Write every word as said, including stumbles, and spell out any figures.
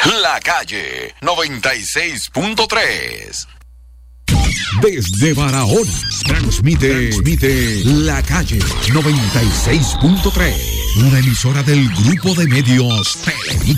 La Calle noventa y seis punto tres. Desde Barahona, transmite, transmite La Calle noventa y seis punto tres. Una emisora del Grupo de Medios Televisa.